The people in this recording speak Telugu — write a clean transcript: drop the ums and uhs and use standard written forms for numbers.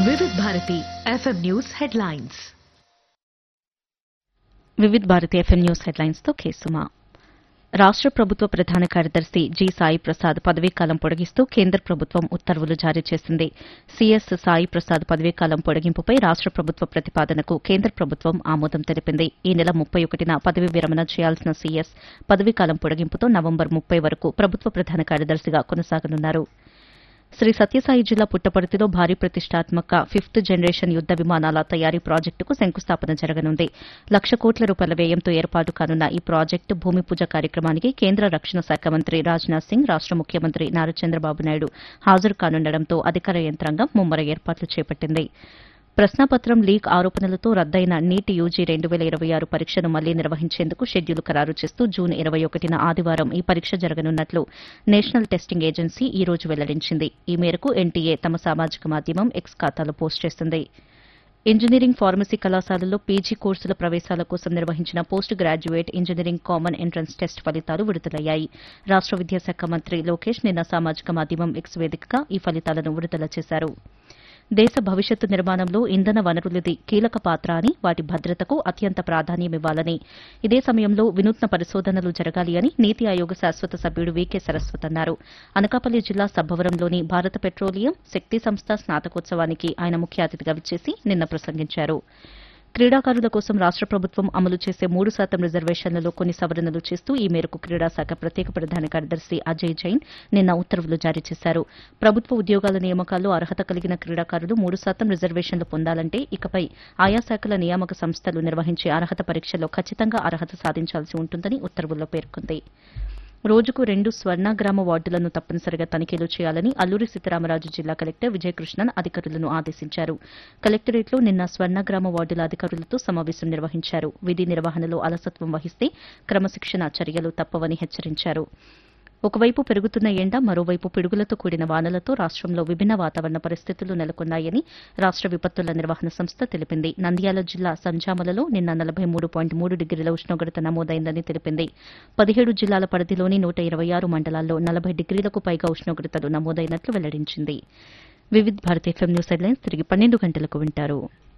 వివిధ భారతి ఎఫ్ఎం న్యూస్ హెడ్లైన్స్. వివిధ భారతి ఎఫ్ఎం న్యూస్ హెడ్లైన్స్ తో కేసుమా. రాష్ట ప్రభుత్వ ప్రధాన కార్యదర్శి జి సాయి ప్రసాద్ పదవీకాలం పొడిగిస్తూ కేంద్ర ప్రభుత్వం ఉత్తర్వులు జారీ చేసింది. సీఎస్ సాయి ప్రసాద్ పదవీకాలం పొడిగింపుపై రాష్ట ప్రభుత్వ ప్రతిపాదనకు కేంద్ర ప్రభుత్వం ఆమోదం తెలిపింది. ఈ నెల 31న పదవీ విరమణ చేయాల్సిన సీఎస్ పదవీకాలం పొడిగింపుతో నవంబర్ 30 వరకు ప్రభుత్వ ప్రధాన కార్యదర్శిగా కొనసాగనున్నారు. శ్రీ సత్యసాయి జిల్లా పుట్టపర్తిలో భారీ ప్రతిష్టాత్మక 5th జనరేషన్ యుద్ద విమానాల తయారీ ప్రాజెక్టుకు శంకుస్థాపన జరగనుంది. 1,00,000 కోట్ల రూపాయల వ్యయంతో ఏర్పాటు కానున్న ఈ ప్రాజెక్టు భూమి పూజ కార్యక్రమానికి కేంద్ర రక్షణ శాఖ మంత్రి రాజ్నాథ్ సింగ్, రాష్ట ముఖ్యమంత్రి నారా చంద్రబాబు నాయుడు హాజరు కానుండటంతో అధికార యంత్రాంగం ముమ్మర ఏర్పాట్లు చేపట్టింది. ప్రశ్నాపత్రం లీక్ ఆరోపణలతో రద్దయిన నీట్ యూజీ 2026 పరీక్షను మళ్లీ నిర్వహించేందుకు షెడ్యూల్ ఖరారు చేస్తూ జూన్ 21న ఆదివారం ఈ పరీక్ష జరగనున్నట్లు నేషనల్ టెస్టింగ్ ఏజెన్సీ ఈ రోజు వెల్లడించింది. ఈ మేరకు ఎన్టీఏ తమ సామాజిక మాధ్యమం ఎక్స్ ఖాతాలో పోస్ట్ చేసింది. ఇంజనీరింగ్ ఫార్మసీ కళాశాలల్లో పీజీ కోర్సుల ప్రవేశాల కోసం నిర్వహించిన post graduate engineering common entrance test ఫలితాలు విడుదలయ్యాయి. రాష్ట విద్యాశాఖ మంత్రి లోకేష్ నిన్న సామాజిక మాధ్యమం ఎక్స్ వేదికగా ఈ ఫలితాలను విడుదల చేశారు. దేశ భవిష్యత్తు నిర్మాణంలో ఇంధన వనరులది కీలక పాత్ర అని, వాటి భద్రతకు అత్యంత ప్రాధాన్యమివ్వాలని, ఇదే సమయంలో వినూత్న పరిశోధనలు జరగాలి అని నీతి ఆయోగ్ శాశ్వత సభ్యుడు వీకే సరస్వత్ అన్నారు. అనకాపల్లి జిల్లా సబ్బవరంలోని భారత పెట్రోలియం శక్తి సంస్థ స్నాతకోత్సవానికి ఆయన ముఖ్య అతిథిగా విచ్చేసి నిన్న ప్రసంగించారు. క్రీడాకారుల కోసం రాష్ట ప్రభుత్వం అమలు చేసే 3% రిజర్వేషన్లలో కొన్ని సవరణలు చేస్తూ ఈ మేరకు క్రీడా శాఖ ప్రత్యేక ప్రధాన కార్యదర్శి అజయ్ జైన్ నిన్న ఉత్తర్వులు జారీ చేశారు. ప్రభుత్వ ఉద్యోగాల నియామకాల్లో అర్హత కలిగిన క్రీడాకారులు 3% రిజర్వేషన్లు పొందాలంటే ఇకపై ఆయా శాఖల నియామక సంస్థలు నిర్వహించే అర్హత పరీక్షలో ఖచ్చితంగా అర్హత సాధించాల్సి ఉంటుందని ఉత్తర్వుల్లో పేర్కొంది. రోజుకు 2 స్వర్ణగ్రామ వార్డులను తప్పనిసరిగా తనిఖీలు చేయాలని అల్లూరి సీతారామరాజు జిల్లా కలెక్టర్ విజయకృష్ణన్ అధికారులను ఆదేశించారు. కలెక్టరేట్లో నిన్న స్వర్ణగ్రామ వార్డుల అధికారులతో సమావేశం నిర్వహించారు. విధి నిర్వహణలో అలసత్వం వహిస్తే క్రమశిక్షణ చర్యలు తప్పవని హెచ్చరించారు. ఒకవైపు పెరుగుతున్న ఎండ, మరోవైపు పిడుగులతో కూడిన వానలతో రాష్టంలో విభిన్న వాతావరణ పరిస్థితులు నెలకొన్నాయని రాష్ట విపత్తుల నిర్వహణ సంస్థ తెలిపింది. నంద్యాల జిల్లా సంజామలలో నిన్న 43.3 డిగ్రీల ఉష్ణోగ్రత నమోదైందని తెలిపింది. 17 జిల్లాల పరిధిలోని 126 మండలాల్లో 40 డిగ్రీలకు పైగా ఉష్ణోగ్రతలు నమోదైనట్లు వెల్లడించింది. వివిధ భారతి ఎఫ్ఎం న్యూస్ హెడ్లైన్స్ తిరిగి 12 గంటలకు వింటారు.